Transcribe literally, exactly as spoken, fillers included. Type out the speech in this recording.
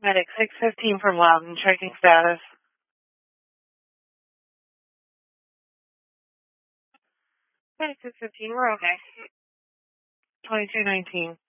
Medic six fifteen from Loudon, checking status. Medic six fifteen, we're okay. twenty-two nineteen.